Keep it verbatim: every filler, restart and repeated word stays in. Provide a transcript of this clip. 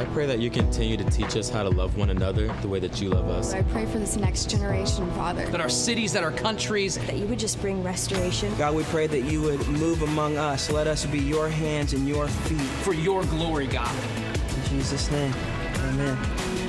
I pray that you continue to teach us how to love one another the way that you love us. I pray for this next generation, Father. That our cities, that our countries. That you would just bring restoration. God, we pray that you would move among us. Let us be your hands and your feet. For your glory, God. In Jesus' name, amen.